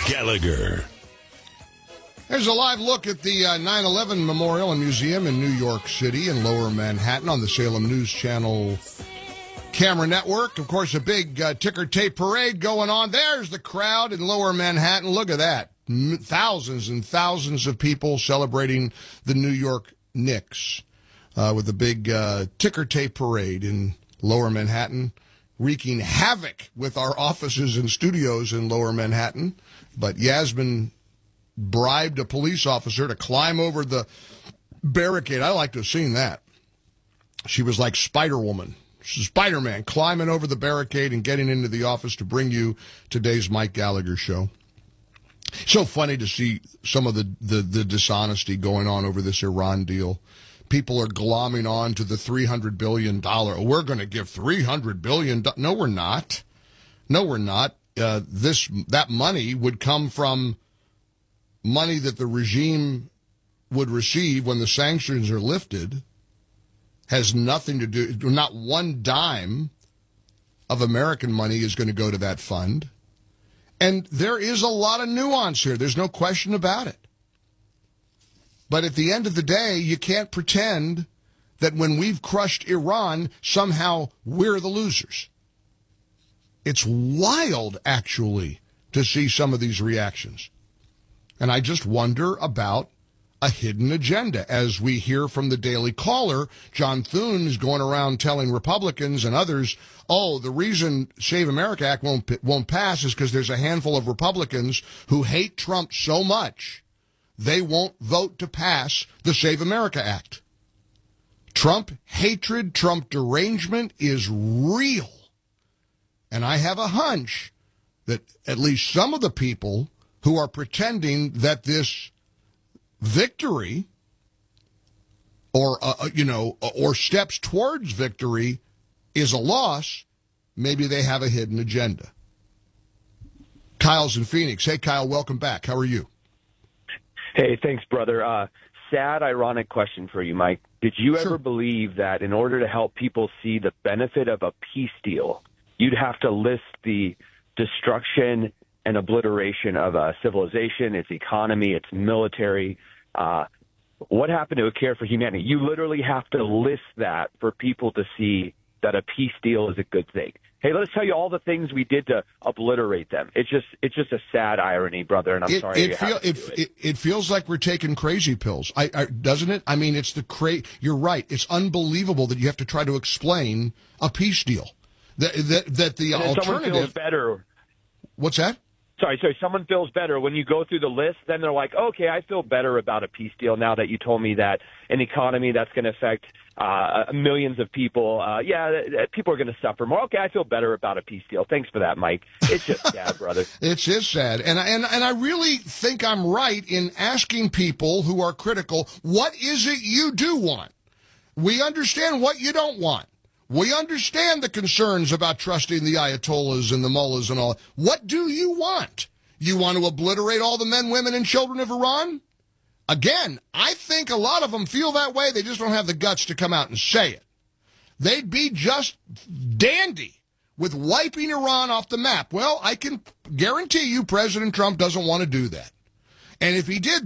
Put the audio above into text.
Gallagher. There's a live look at the 9/11 Memorial and Museum in New York City in Lower Manhattan on the Salem News Channel camera network. Of course, a big ticker tape parade going on. There's the crowd in Lower Manhattan. Look at that. Thousands and thousands of people celebrating the New York Knicks with a big ticker tape parade in Lower Manhattan, wreaking havoc with our offices and studios in Lower Manhattan. But Yasmin bribed a police officer to climb over the barricade. I like to have seen that. She was like Spider-Woman, Spider-Man, climbing over the barricade and getting into the office to bring you today's Mike Gallagher show. So funny to see some of the dishonesty going on over this Iran deal. People are glomming on to the $300 billion. Oh, we're going to give $300 billion. No, we're not. No, we're not. That money would come from money that the regime would receive when the sanctions are lifted. Has nothing to do, not one dime of American money is going to go to that fund. And there is a lot of nuance here. There's no question about it. But at the end of the day, you can't pretend that when we've crushed Iran, somehow we're the losers. It's wild, actually, to see some of these reactions. And I just wonder about a hidden agenda. As we hear from the Daily Caller, John Thune is going around telling Republicans and others, oh, the reason Save America Act won't pass is because there's a handful of Republicans who hate Trump so much they won't vote to pass the Save America Act. Trump hatred, Trump derangement is real. And I have a hunch that at least some of the people who are pretending that this victory or steps towards victory is a loss, maybe they have a hidden agenda. Kyle's in Phoenix. Hey, Kyle, welcome back. How are you? Hey, thanks, brother. Sad, ironic question for you, Mike. Did you ever believe that in order to help people see the benefit of a peace deal, you'd have to list the destruction and obliteration of a civilization, its economy, its military? What happened to a care for humanity? You literally have to list that for people to see that a peace deal is a good thing. Hey, let's tell you all the things we did to obliterate them. It's just a sad irony, brother, and I'm sorry. It feels like we're taking crazy pills, doesn't it? I mean, you're right. It's unbelievable that you have to try to explain a peace deal. That the alternative. Someone feels better. What's that? Sorry. Someone feels better when you go through the list. Then they're like, okay, I feel better about a peace deal now that you told me that an economy that's going to affect millions of people. People are going to suffer more. Okay, I feel better about a peace deal. Thanks for that, Mike. It's just sad, brother. It is sad. And I really think I'm right in asking people who are critical, what is it you do want? We understand what you don't want. We understand the concerns about trusting the Ayatollahs and the mullahs and all. What do you want? You want to obliterate all the men, women, and children of Iran? Again, I think a lot of them feel that way. They just don't have the guts to come out and say it. They'd be just dandy with wiping Iran off the map. Well, I can guarantee you President Trump doesn't want to do that. And if he did